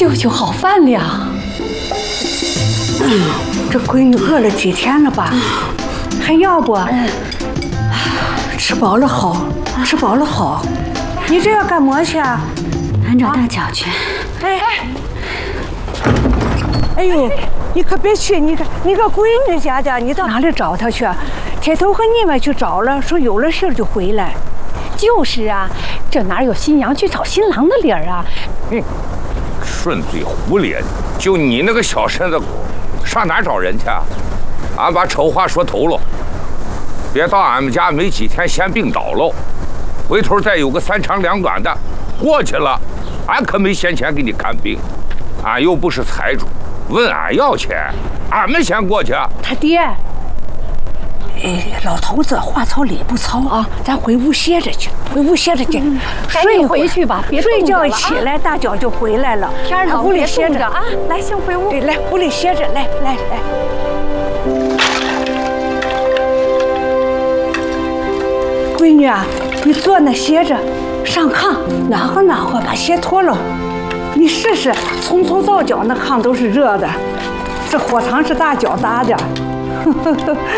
舅舅好饭量。 这闺女饿了几天了吧？还要不？吃饱了好，吃饱了好。你这要干嘛去啊？ 俺找大脚去。 哎呦，你可别去！你个闺女家的，你到哪里找她去？铁头和你们去找了，说有了信就回来。 就是啊，这哪有新娘去找新郎的理儿啊？ 顺嘴胡咧的，就你那个小身子骨，上哪找人去啊？俺把丑话说透了，别到俺们家没几天先病倒了，回头再有个3长2短的过去了，俺可没闲钱给你看病，俺又不是财主，问俺要钱，俺们先过去。 他爹，老头子话糙理不糙啊，咱回屋歇着去，回屋歇着去， 睡回去吧，别睡觉起来大脚就回来了。 天冷， 屋里歇着啊！来，先回屋。 对，来屋里歇着，来。闺女啊，你坐那歇着，上炕暖和，把鞋脱了。你试试，从头到脚那炕都是热的，这火塘是大脚搭的。